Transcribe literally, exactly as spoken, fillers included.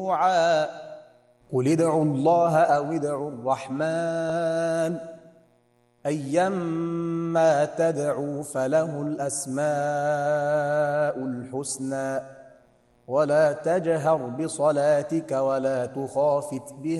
قل ادعوا الله أو ادعوا الرحمن أيما تدعوا فله الأسماء الحسنى ولا تجهر بصلاتك ولا تخافت بها